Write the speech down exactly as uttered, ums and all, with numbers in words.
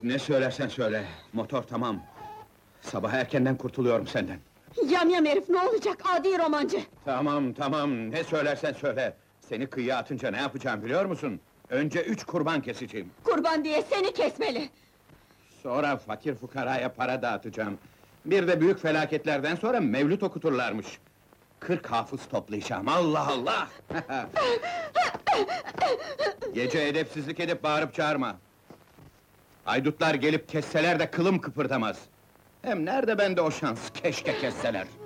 Ne söylersen söyle, motor tamam. Sabah erkenden kurtuluyorum senden. Yamyam herif, ne olacak, adi romancı! Tamam, tamam, ne söylersen söyle. Seni kıyıya atınca ne yapacağım biliyor musun? Önce üç kurban keseceğim. Kurban diye seni kesmeli! Sonra fakir fukaraya para dağıtacağım. Bir de büyük felaketlerden sonra mevlüt okuturlarmış. Kırk hafız toplayacağım, Allah Allah! Gece edepsizlik edip bağırıp çağırma. Haydutlar gelip kesseler de kılım kıpırdamaz. Hem nerede bende o şans, keşke kesseler!